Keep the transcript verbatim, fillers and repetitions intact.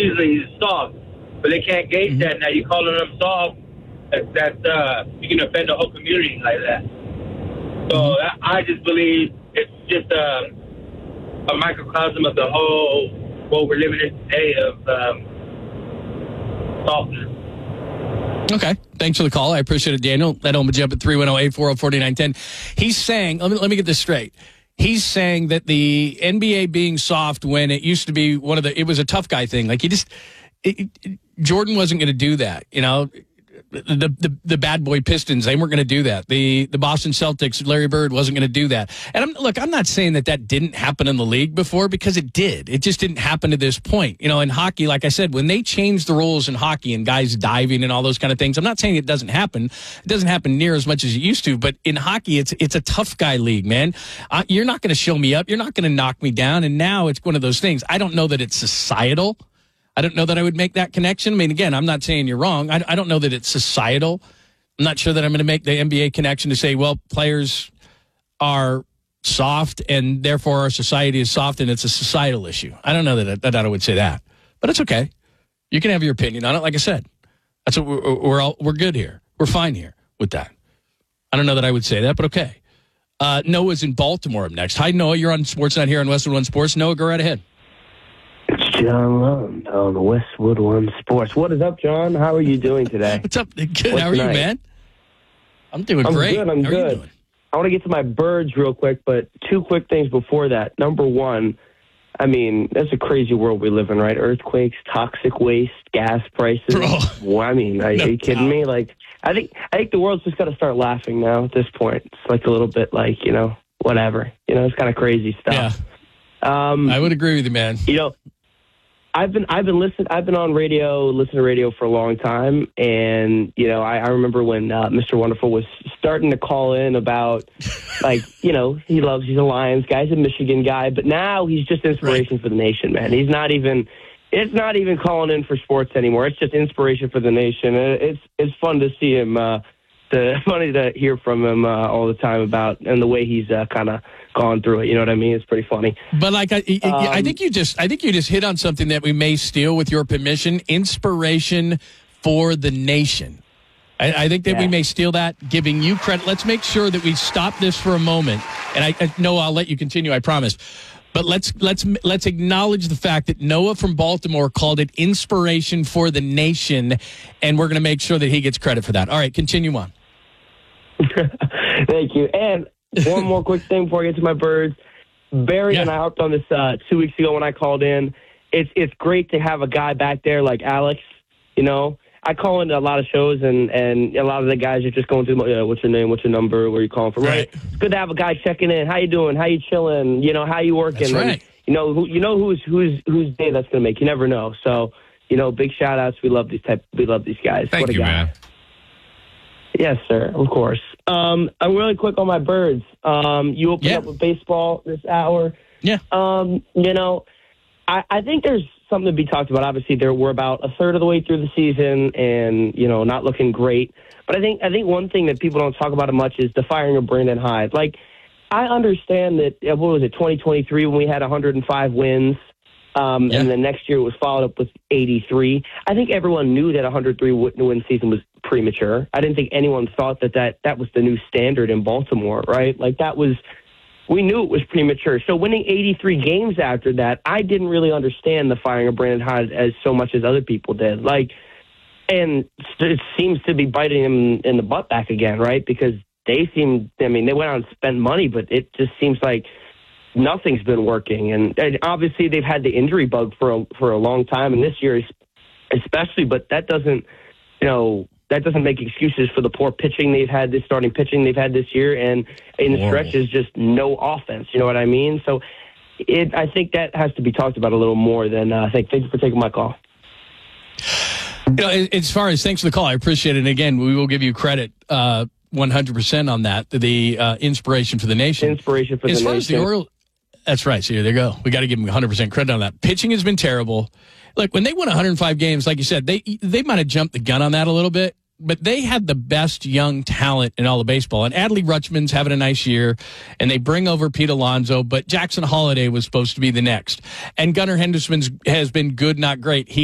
easily he's soft, but they can't gauge mm-hmm. that. Now you're calling him soft. That, that's uh, you can offend the whole community like that. So mm-hmm. I, I just believe it's just a, a microcosm of the whole what we're living in today of um, softness. Okay. Thanks for the call. I appreciate it, Daniel. That home jump at three one zero, eight four zero, four nine one zero. He's saying, let me, let me get this straight. He's saying that the N B A being soft when it used to be one of the, it was a tough guy thing. Like he just, it, it, Jordan wasn't going to do that. You know, the, the, the bad boy Pistons, they weren't going to do that. The, the Boston Celtics, Larry Bird wasn't going to do that. And I'm, look, I'm not saying that that didn't happen in the league before because it did. It just didn't happen to this point. You know, in hockey, like I said, when they changed the rules in hockey and guys diving and all those kind of things, I'm not saying it doesn't happen. It doesn't happen near as much as it used to, but in hockey, it's, it's a tough guy league, man. Uh, you're not going to show me up. You're not going to knock me down. And now it's one of those things. I don't know that it's societal. I don't know that I would make that connection. I mean, again, I'm not saying you're wrong. I, I don't know that it's societal. I'm not sure that I'm going to make the N B A connection to say, well, players are soft and therefore our society is soft and it's a societal issue. I don't know that, that I would say that, but it's okay. You can have your opinion on it. Like I said, that's what we're, we're all, we're good here. We're fine here with that. I don't know that I would say that, but okay. Uh, Noah's in Baltimore up next. Hi, Noah. You're on Sportsnet here on Westwood One Sports. Noah, go right ahead. It's John Lund on Westwood One Sports. What is up, John? How are you doing today? What's up? Good. What's How are tonight? you, man? I'm doing I'm great. Good, I'm How good. Are you doing? I want to get to my birds real quick, but two quick things before that. Number one, I mean, that's a crazy world we live in, right? Earthquakes, toxic waste, gas prices. Bro. Well, I mean, are, No are you kidding doubt. me? Like, I think I think the world's just got to start laughing now at this point. It's like a little bit like, you know, whatever. You know, it's kind of crazy stuff. Yeah. Um, I would agree with you, man. You know, I've been I've been listening I've been on radio, listening to radio for a long time, and you know I, I remember when uh, Mister Wonderful was starting to call in about like you know he loves he's a Lions guy, he's a Michigan guy, but now he's just inspiration right. for the nation, man. He's not even it's not even calling in for sports anymore. It's just inspiration for the nation. It's it's fun to see him. Uh, to, funny to hear from him uh, all the time about and the way he's uh, kind of gone through it. You know what I mean? It's pretty funny. But like I, I, Um, I think you just I think you just hit on something that we may steal with your permission. Inspiration for the nation. I, I think that Yeah. we may steal that, giving you credit. Let's make sure that we stop this for a moment. And I, I no, I'll let you continue. I promise. But let's let's let's acknowledge the fact that Noah from Baltimore called it inspiration for the nation, and we're going to make sure that he gets credit for that. All right, continue on. Thank you. And one more quick thing before I get to my birds. Barry Yeah. and I harped on this uh, two weeks ago when I called in. It's it's great to have a guy back there like Alex. You know, I call into a lot of shows, and, and a lot of the guys are just going through, uh, what's your name, what's your number, where you calling from, right? Right. It's good to have a guy checking in. How you doing? How you chilling? You know, how you working? That's right. And, you know, who, you know who's who's whose day that's going to make. You never know. So, you know, big shout outs. We love these type. We love these guys. Thank what a you, guy. man. Yes, sir. Of course. Um, I'm really quick on my birds. Um, you opened Yeah. up with baseball this hour. Yeah. Um, you know, I, I think there's something to be talked about. Obviously, there we're about a third of the way through the season, and you know, not looking great. But I think I think one thing that people don't talk about much is the firing of Brandon Hyde. Like, I understand that. What was it, twenty twenty-three, when we had one hundred five wins, um, Yeah. and then next year it was followed up with eighty-three. I think everyone knew that one hundred three win season was premature. I didn't think anyone thought that that, that was the new standard in Baltimore, right? Like, that was. We knew it was premature. So winning eighty-three games after that, I didn't really understand the firing of Brandon Hyde as so much as other people did. Like, and it seems to be biting him in the butt back again, right? Because they seem, I mean, they went out and spent money, but it just seems like nothing's been working. And, and obviously they've had the injury bug for a, for a long time, and this year especially, but that doesn't, you know, that doesn't make excuses for the poor pitching they've had, this starting pitching they've had this year, and in the stretch is just no offense. You know what I mean? So it, I think that has to be talked about a little more than uh, thank, thank you for taking my call. You know, as far as thanks for the call, I appreciate it. And again, we will give you credit uh, one hundred percent on that, the uh, inspiration for the nation. Inspiration for as the far nation. As the Orioles, that's right. So there they go. We got to give them one hundred percent credit on that. Pitching has been terrible. Look, when they won one hundred five games, like you said, they they might have jumped the gun on that a little bit, but they had the best young talent in all of baseball. And Adley Rutschman's having a nice year, and they bring over Pete Alonso, but Jackson Holliday was supposed to be the next. And Gunnar Henderson has been good, not great. He